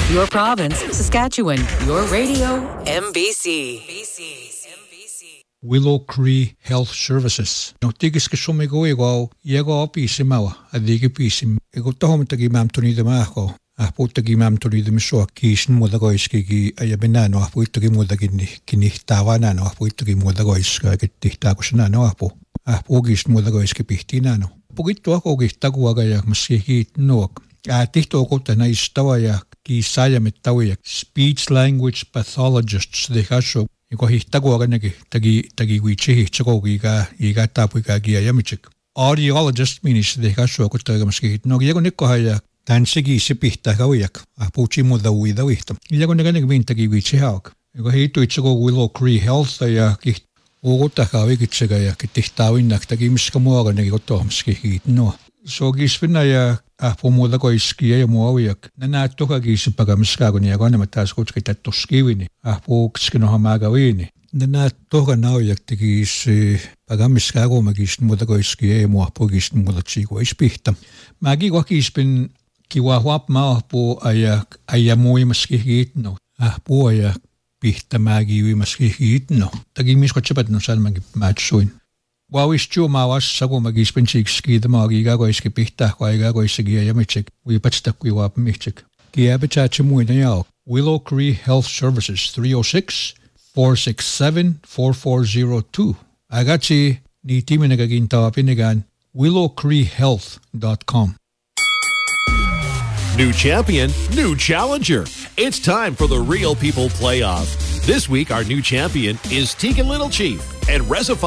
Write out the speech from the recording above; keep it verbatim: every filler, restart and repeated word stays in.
Your province, Saskatchewan. Your radio, M B C. Willow Cree Health Services. No tigis ke somme go ego iego opisi mawa adigi pisi ego tohom tagi mam tuni de maho a putagi mam tuni de miso kisn modago iski gi ayabenano a putagi modagi ni kini tawana no a putagi modago iska ke tihta ko sna no apo a pugis modago iski pihtina no pugitto ako gi tagu aga ya maski no a tihto ko tana istawa ya ki saya metawi speech language pathologists de hasho iko hihtago aganagi tagi tagi wichi hichgo giga iga tapu ga gia yamichik audiologist means de hasho ko taga maski no giego nikko haya tansigi sipihta gawiak a puchi moda wida wihtam giego naganig min tagi wichi hauk iko hitu ichgo Willow Cree Health ya ki ogota gawi gichga ya kitihtawi nak tagi miskamo aganagi ko to maski no so gispina ya a pomoda ko iskia mo awiak nana toka gisi pagamiska ko niya ko na matas ko kita toskiwini a po kino hamagawini nana toka na awiak tigis pagamiska ko magis moda ko iskia mo po gis moda chigo ispihta magi ko kispin kiwahwap ma po ayak ayamo maskihit no a po ayak pihta magi wi maskihit no tagi mis ko chapat no sal magi matsuin Wawis chu mawas sago magispin chikski the magiga go iski pihta ko aiga go isigi yamichik we patsta kwi wap michik ki abecha chimu na yao Willow Cree Health Services three oh six, four six seven, four four zero two agachi ni timinaga gintawa pinigan willow cree health dot com. New champion, new challenger. It's time for the Real People Playoff. This week, our new champion is Tegan Little Chief, and Resify